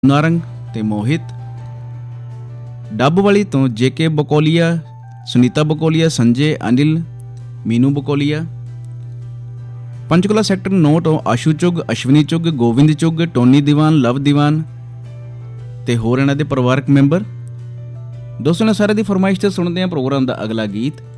ਨਾਰੰਗ ਤੇ ਮੋਹਿਤ। ਡੱਬ ਵਾਲੀ ਤੋਂ JK ਬਕੋਲੀਆ, ਸੁਨੀਤਾ ਬਕੋਲੀਆ, ਸੰਜੇ, ਅਨਿਲ, ਮੀਨੂ ਬਕੋਲੀਆ। ਪੰਚਕੂਲਾ ਸੈਕਟਰ 9 ਤੋਂ ਆਸ਼ੂ ਚੁੱਗ, ਅਸ਼ਵਨੀ ਚੁੱਗ, ਗੋਬਿੰਦ ਚੁੱਗ, ਟੋਨੀ ਦੀਵਾਨ, ਲਵ ਦੀਵਾਨ ਤੇ ਹੋਰ ਇਹਨਾਂ ਦੇ ਪਰਿਵਾਰਕ ਮੈਂਬਰ। ਦੋਸਤੋ, ਨੇ ਸਾਰਿਆਂ ਦੀ ਫਰਮਾਇਸ਼ ਤੇ ਸੁਣਦੇ ਹਾਂ ਪ੍ਰੋਗਰਾਮ ਦਾ ਅਗਲਾ ਗੀਤ।